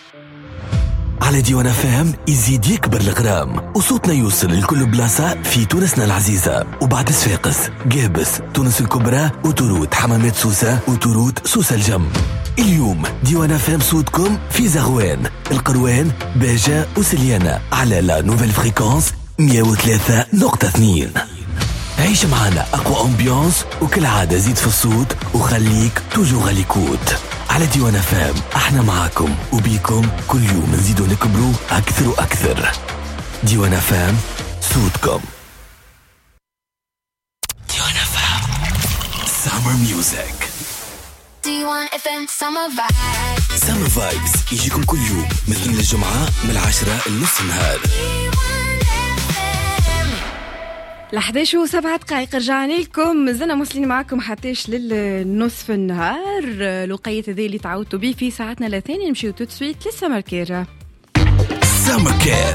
على ديوان FM يزيد يكبر الغرام وصوتنا يوصل لكل بلاصة في تونسنا العزيزة. وبعد صفاقس، قابس، تونس الكبرى، وتروت حمامات سوسة، وتروت سوسة الجم. اليوم ديوان FM صوتكم في زغوان، القروان، باجة وسليانة على لا نوفيل فريكونس 103.2. عيش معنا أقوى أمبيانس، وكل عادة زيد في الصوت وخليك توجو غاليكوت. على ديوان FM احنا معاكم وبيكم كل يوم نزيدو نكبرو أكثر وأكثر. ديوان FM صوتكم. ديوان FM Summer Music. ديوان FM Summer Vibes. Summer Vibes يجيكم كل يوم من الاثنين للجمعة من 10 لنص النهار. 11:07 رجعنا لكم، زلنا موصلين معكم حتىش للنصف النهار. لقية ذي اللي تعودتوا بيه في ساعتنا الثانية. نمشيو تسويت للسمر كير. سمر كير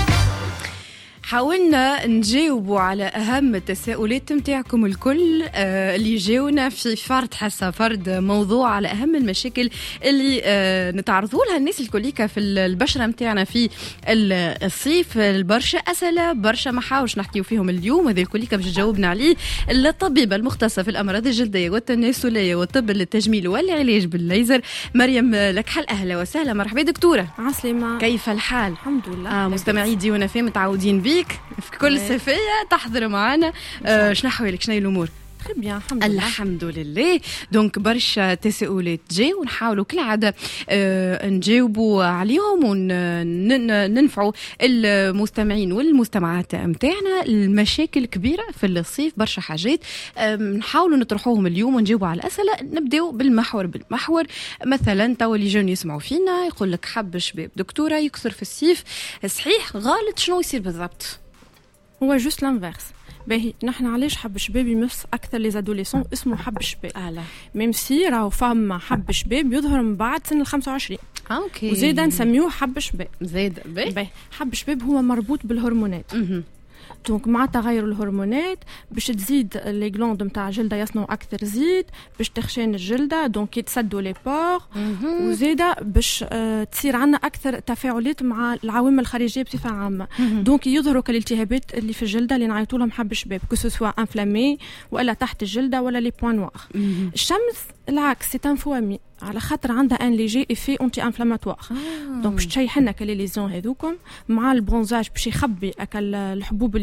حاولنا نجاوبوا على أهم التساؤلات متاعكم الكل اللي جاونا في فرد حسا فرد موضوع على أهم المشاكل اللي نتعرضوا لها الناس الكليكة في البشرة متاعنا في الصيف. البرشا أسئلة برشا ما حاوش نحكيو فيهم اليوم، هذا الكليكة باش جاوبنا عليه الطبيبة المختصة في الأمراض الجلدية والتناسلية والطب للتجميل والعلاج بالليزر مريم لكحل. أهلا وسهلا، مرحبا دكتورة. عسلامة، كيف الحال؟ الحمد لله. مستمعي ديوان FM متعودين بيك في كل صيفية تحضر معنا. شنو حوالك، شنو الأمور؟ بيان الحمد لله. دونك برشا تساؤلات جاي ونحاولوا كل عادة نجاوبوا عليهم وننفعوا المستمعين والمستمعات متاعنا. المشاكل كبيرة في الصيف، برشا حاجات نحاولوا نطرحوهم اليوم ونجاوبوا على الأسئلة. نبداو بالمحور مثلا تو اللي جاون يسمعوا فينا يقول لك حب شباب دكتورة يكثر في الصيف، صحيح غلط؟ شنو يصير بالضبط؟ هو جوست لانفيرس. باهي نحن علاش حب شباب يمس اكثر لي زادوليسون اسمه حب شباب؟ ميم سي راهو فما حب شباب يظهر من بعد سن 25. اوكي. وزيد نسميوه حب شباب. زيد باهي حب شباب هو مربوط بالهرمونات. دونك مع تغير الهرمونات باش تزيد لي غلاند نتاع الجلده يصنعوا اكثر زيت، باش تخشن الجلده دونك يتسدوا لي بور، وزيدا باش تصير عندنا اكثر تفاعلات مع العوامل الخارجيه بصفه عامه. دونك يظهروا كالالتهابات اللي في الجلده اللي نعيطوا لهم حب شباب، كو سوا انفلامي ولا تحت الجلده ولا لي بوين نوار. الشمس العكس، سي ان فوامي على خاطر عندها ان ليجي افي انتي انفلاماتوار. دونك باش تشيح لنا كلي ليزون هذوكم مع البرونزاج باش يخبي الحبوب اللي